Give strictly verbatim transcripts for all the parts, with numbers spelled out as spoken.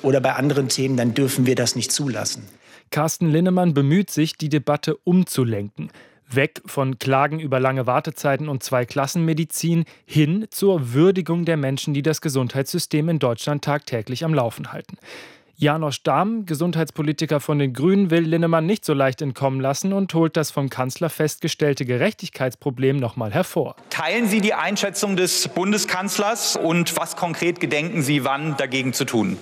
oder bei anderen Themen, dann dürfen wir das nicht zulassen. Carsten Linnemann bemüht sich, die Debatte umzulenken. Weg von Klagen über lange Wartezeiten und Zweiklassenmedizin hin zur Würdigung der Menschen, die das Gesundheitssystem in Deutschland tagtäglich am Laufen halten. Janosch Dahm, Gesundheitspolitiker von den Grünen, will Linnemann nicht so leicht entkommen lassen und holt das vom Kanzler festgestellte Gerechtigkeitsproblem noch mal hervor. Teilen Sie die Einschätzung des Bundeskanzlers und was konkret gedenken Sie, wann dagegen zu tun?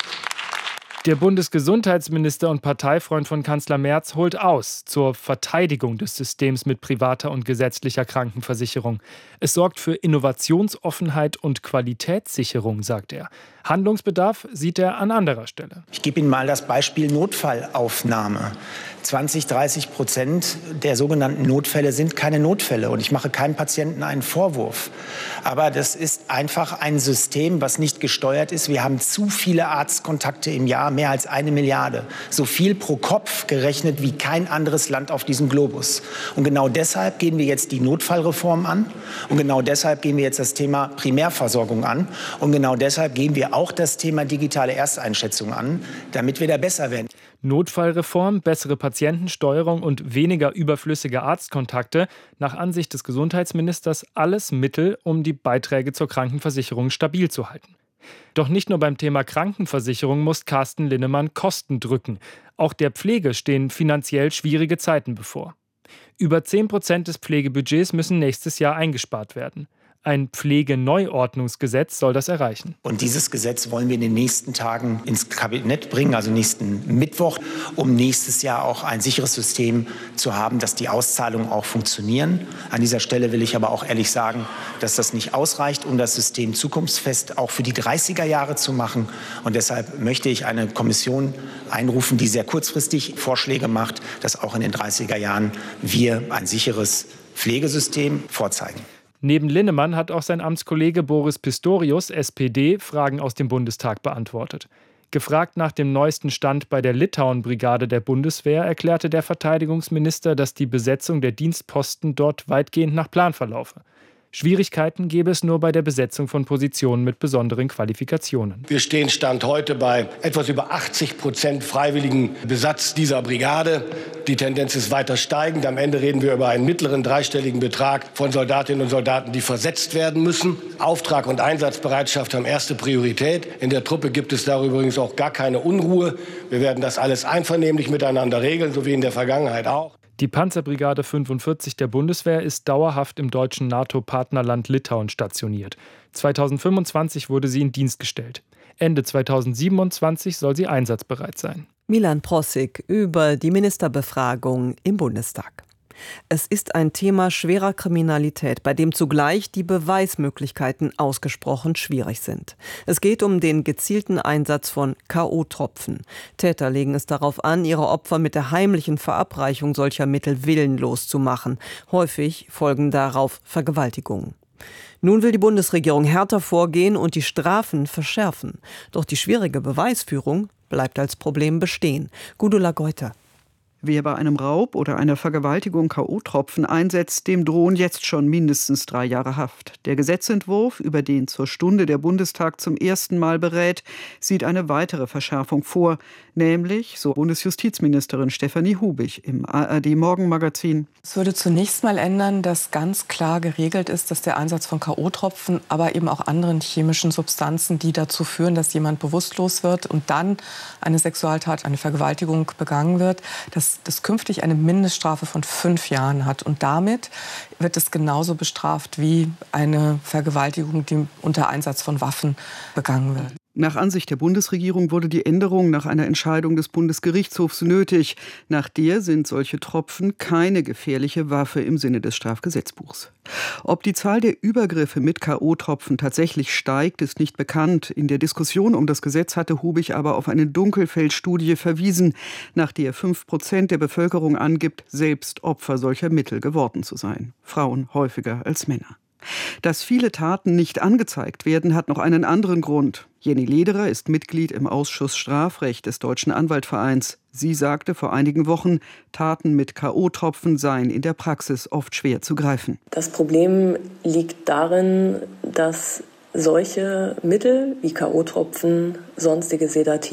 Der Bundesgesundheitsminister und Parteifreund von Kanzler Merz holt aus zur Verteidigung des Systems mit privater und gesetzlicher Krankenversicherung. Es sorgt für Innovationsoffenheit und Qualitätssicherung, sagt er. Handlungsbedarf sieht er an anderer Stelle. Ich gebe Ihnen mal das Beispiel Notfallaufnahme. zwanzig, dreißig Prozent der sogenannten Notfälle sind keine Notfälle. Und ich mache keinem Patienten einen Vorwurf. Aber das ist einfach ein System, was nicht gesteuert ist. Wir haben zu viele Arztkontakte im Jahr, mehr als eine Milliarde. So viel pro Kopf gerechnet wie kein anderes Land auf diesem Globus. Und genau deshalb gehen wir jetzt die Notfallreform an. Und genau deshalb gehen wir jetzt das Thema Primärversorgung an. Und genau deshalb gehen wir auch das Thema digitale Ersteinschätzung an, damit wir da besser werden. Notfallreform, bessere Patientensteuerung und weniger überflüssige Arztkontakte. Nach Ansicht des Gesundheitsministers alles Mittel, um die Beiträge zur Krankenversicherung stabil zu halten. Doch nicht nur beim Thema Krankenversicherung muss Carsten Linnemann Kosten drücken. Auch der Pflege stehen finanziell schwierige Zeiten bevor. Über zehn Prozent des Pflegebudgets müssen nächstes Jahr eingespart werden. Ein Pflegeneuordnungsgesetz soll das erreichen. Und dieses Gesetz wollen wir in den nächsten Tagen ins Kabinett bringen, also nächsten Mittwoch, um nächstes Jahr auch ein sicheres System zu haben, dass die Auszahlungen auch funktionieren. An dieser Stelle will ich aber auch ehrlich sagen, dass das nicht ausreicht, um das System zukunftsfest auch für die dreißiger Jahre zu machen. Und deshalb möchte ich eine Kommission einrufen, die sehr kurzfristig Vorschläge macht, dass auch in den dreißiger Jahren wir ein sicheres Pflegesystem vorzeigen. Neben Linnemann hat auch sein Amtskollege Boris Pistorius, S P D, Fragen aus dem Bundestag beantwortet. Gefragt nach dem neuesten Stand bei der Litauen-Brigade der Bundeswehr, erklärte der Verteidigungsminister, dass die Besetzung der Dienstposten dort weitgehend nach Plan verlaufe. Schwierigkeiten gäbe es nur bei der Besetzung von Positionen mit besonderen Qualifikationen. Wir stehen Stand heute bei etwas über achtzig Prozent freiwilligen Besatz dieser Brigade. Die Tendenz ist weiter steigend. Am Ende reden wir über einen mittleren dreistelligen Betrag von Soldatinnen und Soldaten, die versetzt werden müssen. Auftrag und Einsatzbereitschaft haben erste Priorität. In der Truppe gibt es darüber übrigens auch gar keine Unruhe. Wir werden das alles einvernehmlich miteinander regeln, so wie in der Vergangenheit auch. Die Panzerbrigade fünfundvierzig der Bundeswehr ist dauerhaft im deutschen NATO-Partnerland Litauen stationiert. zweitausendfünfundzwanzig wurde sie in Dienst gestellt. Ende zweitausendsiebenundzwanzig soll sie einsatzbereit sein. Milan Prossig über die Ministerbefragung im Bundestag. Es ist ein Thema schwerer Kriminalität, bei dem zugleich die Beweismöglichkeiten ausgesprochen schwierig sind. Es geht um den gezielten Einsatz von K O-Tropfen. Täter legen es darauf an, ihre Opfer mit der heimlichen Verabreichung solcher Mittel willenlos zu machen. Häufig folgen darauf Vergewaltigungen. Nun will die Bundesregierung härter vorgehen und die Strafen verschärfen. Doch die schwierige Beweisführung bleibt als Problem bestehen. Gudula Geuter. Wer bei einem Raub oder einer Vergewaltigung K O-Tropfen einsetzt, dem drohen jetzt schon mindestens drei Jahre Haft. Der Gesetzentwurf, über den zur Stunde der Bundestag zum ersten Mal berät, sieht eine weitere Verschärfung vor, nämlich, so Bundesjustizministerin Stefanie Hubig im A R D-Morgenmagazin. Es würde zunächst mal ändern, dass ganz klar geregelt ist, dass der Einsatz von K O-Tropfen, aber eben auch anderen chemischen Substanzen, die dazu führen, dass jemand bewusstlos wird und dann eine Sexualtat, eine Vergewaltigung begangen wird, dass das künftig eine Mindeststrafe von fünf Jahren hat. Und damit wird es genauso bestraft wie eine Vergewaltigung, die unter Einsatz von Waffen begangen wird. Nach Ansicht der Bundesregierung wurde die Änderung nach einer Entscheidung des Bundesgerichtshofs nötig. Nach der sind solche Tropfen keine gefährliche Waffe im Sinne des Strafgesetzbuchs. Ob die Zahl der Übergriffe mit K O-Tropfen tatsächlich steigt, ist nicht bekannt. In der Diskussion um das Gesetz hatte Hubig aber auf eine Dunkelfeldstudie verwiesen, nach der fünf Prozent der Bevölkerung angibt, selbst Opfer solcher Mittel geworden zu sein. Frauen häufiger als Männer. Dass viele Taten nicht angezeigt werden, hat noch einen anderen Grund. Jenny Lederer ist Mitglied im Ausschuss Strafrecht des Deutschen Anwaltvereins. Sie sagte vor einigen Wochen, Taten mit K O-Tropfen seien in der Praxis oft schwer zu greifen. Das Problem liegt darin, dass solche Mittel wie K O-Tropfen, sonstige Sedative